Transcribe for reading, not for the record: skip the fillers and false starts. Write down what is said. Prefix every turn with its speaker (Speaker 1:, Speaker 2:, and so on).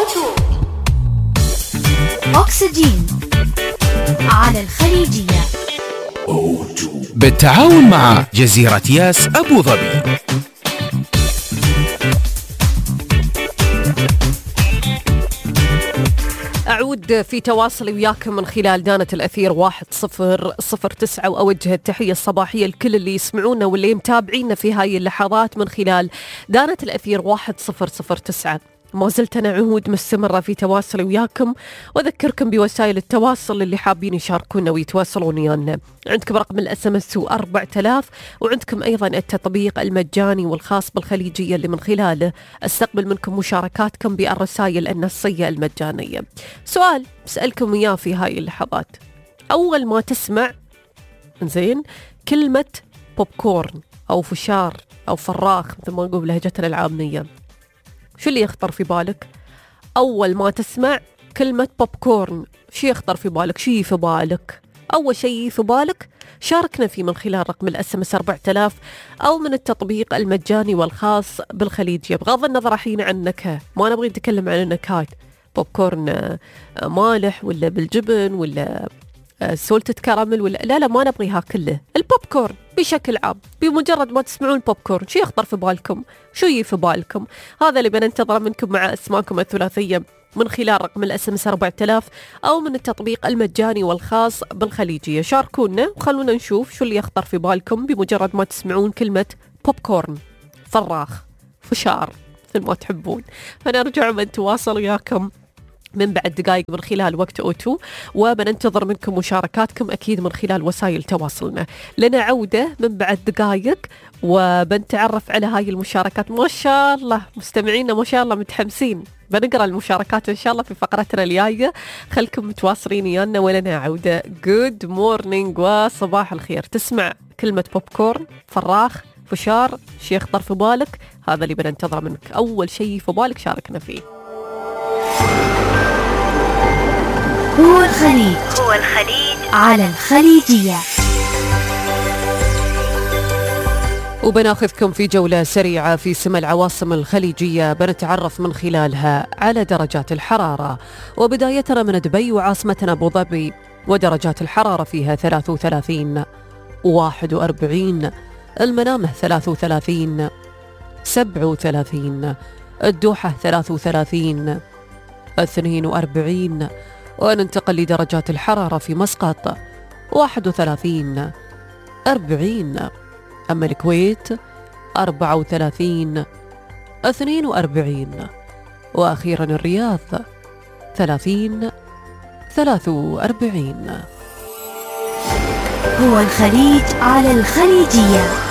Speaker 1: أكسجين على الخليجية
Speaker 2: بالتعاون مع جزيرة ياس أبو ظبي.
Speaker 3: أعود في تواصلي وياكم من خلال دانة الأثير 1009، وأوجه التحية الصباحية لكل اللي يسمعونا واللي متابعينا في هاي اللحظات من خلال دانة الأثير 1009. ما زلت أنا عهود مستمرة في تواصلي وياكم، وأذكركم بوسائل التواصل اللي حابين يشاركونا ويتواصلون ويانا. عندكم رقم الSMS 4000، وعندكم أيضا التطبيق المجاني والخاص بالخليجية اللي من خلاله استقبل منكم مشاركاتكم بالرسائل النصية المجانية. سؤال بسألكم إياه في هاي اللحظات: أول ما تسمع زين كلمة بوبكورن أو فشار أو فراخ مثل ما نقول بلهجتنا العامية، شو اللي يخطر في بالك؟ أول ما تسمع كلمة بوبكورن شو يخطر في بالك؟ شو يجي في بالك؟ أول شيء في بالك شاركنا فيه من خلال رقم الSMS 4000 أو من التطبيق المجاني والخاص بالخليجية. بغض النظر الحين عن النكهة، ما نبغي نتكلم عن النكهات، بوبكورن مالح ولا بالجبن ولا سولتة كراميل ولا لا ما نبغيها كله. البوبكورن بشكل عام، بمجرد ما تسمعون بوبكورن شو يخطر في بالكم؟ شو يجي في بالكم؟ هذا اللي بننتظر منكم مع اسماءكم الثلاثية من خلال رقم الSMS 4000 أو من التطبيق المجاني والخاص بالخليجية. شاركونا وخلونا نشوف شو اللي يخطر في بالكم بمجرد ما تسمعون كلمة بوبكورن، فراخ، فشار، مثل ما تحبون. فنرجع ونتواصل وياكم من بعد دقائق من خلال وقت أوتو، وبننتظر منكم مشاركاتكم أكيد من خلال وسائل تواصلنا. لنا عودة من بعد دقائق وبنتعرف على هاي المشاركات. ما شاء الله مستمعينا ما شاء الله متحمسين، بنقرأ المشاركات إن شاء الله في فقرتنا الجاية. خلكم متواصلين ويانا ولنا عودة. جود مورنينج وصباح الخير. تسمع كلمة بوبكورن، فراخ، فشار، شي يخطر في بالك؟ هذا اللي بننتظره منك. أول شيء في بالك شاركنا فيه.
Speaker 1: هو الخليج على الخليجية.
Speaker 3: وبناخذكم في جولة سريعة في سما العواصم الخليجية، بنتعرف من خلالها على درجات الحرارة. وبدايتنا من دبي وعاصمتنا أبو ظبي، ودرجات الحرارة فيها 33 41، المنامة 33 37، الدوحة 33 42. وننتقل لدرجات الحرارة في مسقط 31 40، أما الكويت 34 42، وأخيرا الرياض 30 43.
Speaker 1: هو الخليج على الخليجية.